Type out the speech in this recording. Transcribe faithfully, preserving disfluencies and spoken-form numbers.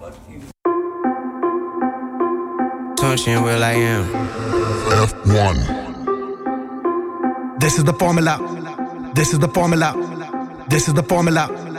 Function will I am. F one. This is the formula. This is the formula. This is the formula.